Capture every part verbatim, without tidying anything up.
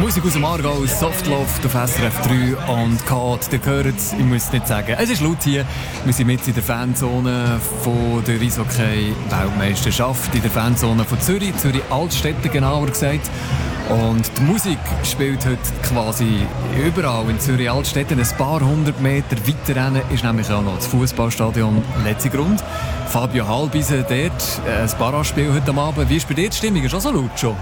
Musik aus dem Aargau, Softloft auf S R F drei und Kat, ihr hört es, ich muss es nicht sagen. Es ist laut hier, wir sind mitten in der Fanzone von der Eishockey-Weltmeisterschaft, in der Fanzone von Zürich, Zürich-Altstetten genauer gesagt. Und die Musik spielt heute quasi überall in Zürich-Altstetten. Ein paar hundert Meter weiter rennen ist nämlich auch noch das Fußballstadion Letzigrund. Fabio Halbise dort, ein Barrage-Spiel heute Abend. Wie ist bei dir die Stimmung? Ist auch so laut schon?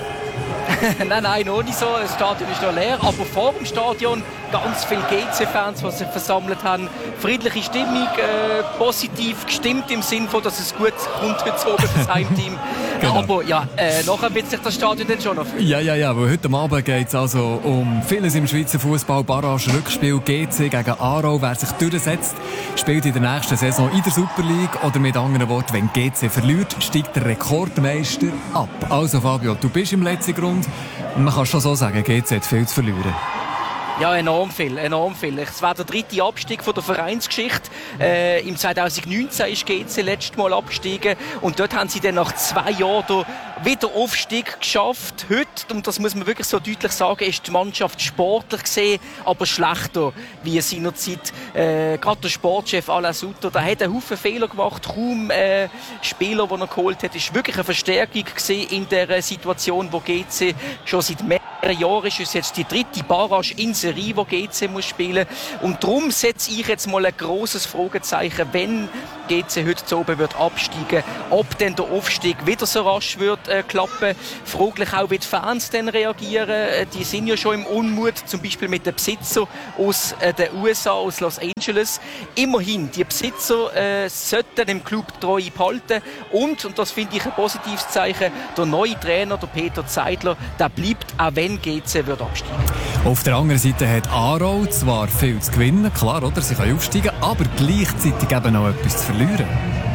nein, nein, noch nicht so. Das Stadion ist noch leer. Aber vor dem Stadion ganz viele G C-Fans, die sich versammelt haben. Friedliche Stimmung, äh, positiv gestimmt im Sinne von, dass es gut kommt heute oben für das Heimteam. Genau. Aber ja, äh, nachher wird sich das Stadion dann schon noch fühlen. Ja, ja, ja. Weil heute Abend geht es also um vieles im Schweizer Fußball. Barrage, Rückspiel, G C gegen Aarau. Wer sich durchsetzt, spielt in der nächsten Saison in der Super League. Oder mit anderen Worten, wenn G C verliert, steigt der Rekordmeister ab. Also Fabio, du bist im Letzigrund. Man kann schon so sagen, G C hat viel zu verlieren. Ja, enorm viel, enorm viel. Es war der dritte Abstieg von der Vereinsgeschichte. Äh, Im zwanzig neunzehn ist G C letztes Mal abgestiegen und dort haben sie dann nach zwei Jahren den Wiederaufstieg geschafft. Heute, und das muss man wirklich so deutlich sagen, ist die Mannschaft sportlich gesehen, aber schlechter wie seinerzeit. Äh, Gerade der Sportchef Alain Sutter, der hat einen Haufen Fehler gemacht. Kaum äh, Spieler, die er geholt hat, ist wirklich eine Verstärkung gesehen in der Situation, wo G C schon seit mehreren Jahren ist. Es ist jetzt die dritte Barrage in Serie, die G C muss spielen. Und darum setze ich jetzt mal ein grosses Fragezeichen, wenn G C heute zu oben wird absteigen, ob denn der Aufstieg wieder so rasch wird äh, klappen. Fraglich auch, wie die Fans dann reagieren. Äh, die sind ja schon im Unmut, zum Beispiel mit den Besitzern aus äh, den U S A, aus Los Angeles. Immerhin, die Besitzer äh, sollten dem Club treu behalten. Und, und das finde ich ein positives Zeichen, der neue Trainer, der Peter Zeidler, der bleibt, auch wenn G C wird absteigen. Auf der anderen Seite hat Aarau zwar viel zu gewinnen, klar, oder? Sie können aufsteigen, aber gleichzeitig eben noch etwas zu verlieren.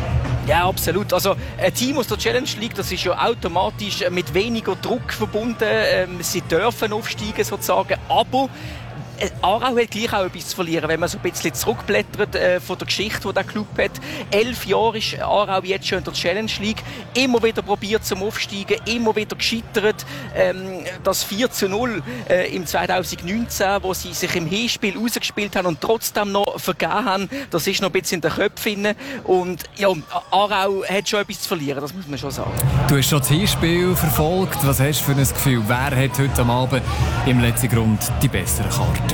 Ja, absolut. Also ein Team aus der Challenge League, das ist ja automatisch mit weniger Druck verbunden. Ähm, sie dürfen aufsteigen sozusagen, aber Aarau hat gleich auch etwas zu verlieren, wenn man so ein bisschen zurückblättert äh, von der Geschichte, die der Club hat. Elf Jahre ist Aarau jetzt schon in der Challenge League. Immer wieder probiert zum Aufsteigen, immer wieder gescheitert. Ähm, das vier zu null äh, im zwanzig neunzehn, wo sie sich im Hinspiel rausgespielt haben und trotzdem noch vergeben haben, das ist noch ein bisschen in den Köpfen. Und ja, Aarau hat schon etwas zu verlieren, das muss man schon sagen. Du hast schon das Hinspiel verfolgt. Was hast du für ein Gefühl? Wer hat heute am Abend im Letzigrund die bessere Karte?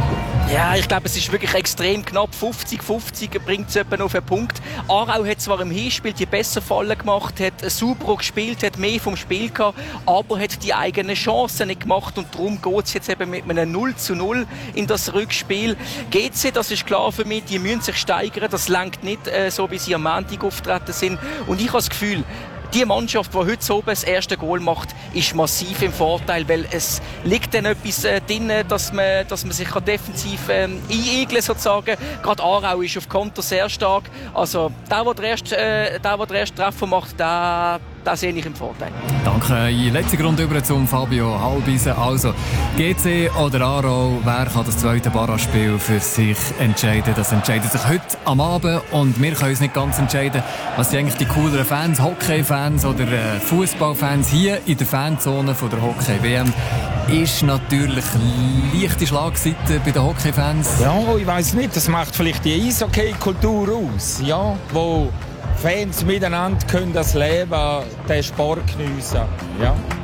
Ja, ich glaube, es ist wirklich extrem knapp. fünfzig fünfzig bringt es etwa auf einen Punkt. Aarau hat zwar im Hinspiel die besser Fallen gemacht, hat super gespielt, hat mehr vom Spiel gehabt, aber hat die eigenen Chancen nicht gemacht und darum geht es jetzt eben mit einem null zu null in das Rückspiel. G C, das ist klar für mich, die müssen sich steigern, das reicht nicht äh, so, wie sie am Montag auftreten sind. Und ich habe das Gefühl, die Mannschaft, die heute oben das erste Goal macht, ist massiv im Vorteil, weil es liegt dann etwas äh, drin, dass man, dass man sich defensiv ähm, einigeln sozusagen. Gerade Aarau ist auf Konter sehr stark. Also der, der den ersten, äh, der, der den ersten Treffer macht, der, der sehe ich im Vorteil. Danke. In letzter Grund über zum Fabio Halbise. Also G C oder Aarau, wer kann das zweite Barrage-Spiel für sich entscheiden? Das entscheidet sich heute am Abend und wir können uns nicht ganz entscheiden, was sind eigentlich die cooleren Fans, Hockey-Fans oder äh, Fußballfans hier in der Fanzone von der Hockey-W M. Ist natürlich leichte Schlagseite bei den Hockey-Fans. Ja, ich weiss nicht, das macht vielleicht die Eishockey-Kultur aus, ja, wo Fans miteinander können das Leben, den Sport geniessen. Ja.